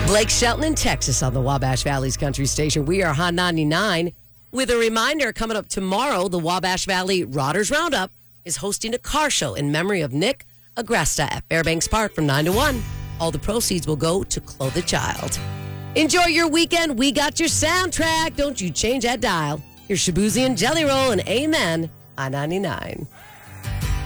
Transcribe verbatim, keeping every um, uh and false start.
Blake Shelton in Texas on the Wabash Valley's Country Station. We are Hot ninety-nine. With a reminder, coming up tomorrow, the Wabash Valley Rotters Roundup is hosting a car show in memory of Nick Agresta at Fairbanks Park from nine to one. All the proceeds will go to Clothe a Child. Enjoy your weekend. We got your soundtrack. Don't you change that dial. Your Shabuzi and Jelly Roll and Amen. I ninety-nine.